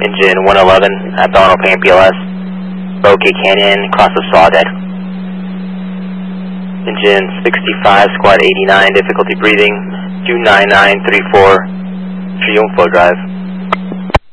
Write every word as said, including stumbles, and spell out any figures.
Engine one eleven at Donald Payne P L S. Bokeh Canyon, cross the Sawdead. Engine sixty-five, squad eighty-nine, difficulty breathing, two nine nine three four, Triunfo Drive.